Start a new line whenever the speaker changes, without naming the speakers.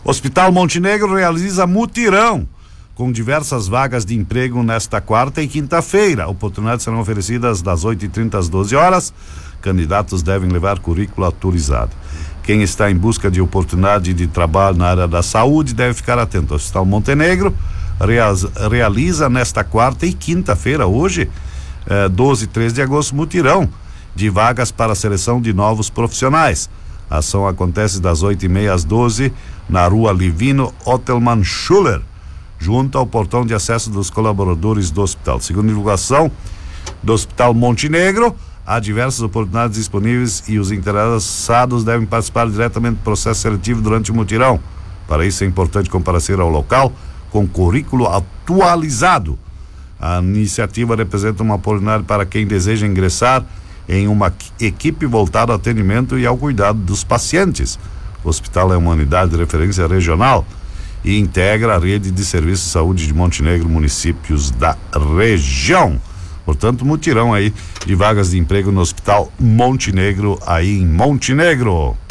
Hospital Montenegro realiza mutirão com diversas vagas de emprego nesta quarta e quinta-feira. Oportunidades serão oferecidas das 8h30 às 12 horas. Candidatos devem levar currículo autorizado. Quem está em busca de oportunidade de trabalho na área da saúde deve ficar atento. O Hospital Montenegro realiza nesta quarta e quinta-feira, hoje, 12 e 13 de agosto, mutirão de vagas para a seleção de novos profissionais. A ação acontece das 8h30 às 12 na rua Livino Ottelmann Schuller, junto ao portão de acesso dos colaboradores do hospital. Segundo a divulgação do Hospital Montenegro, há diversas oportunidades disponíveis e os interessados devem participar diretamente do processo seletivo durante o mutirão. Para isso é importante comparecer ao local com currículo atualizado. A iniciativa representa uma oportunidade para quem deseja ingressar em uma equipe voltada ao atendimento e ao cuidado dos pacientes. O hospital é uma unidade de referência regional e integra a rede de serviços de saúde de Montenegro, municípios da região. Portanto, mutirão aí de vagas de emprego no Hospital Montenegro, aí em Montenegro.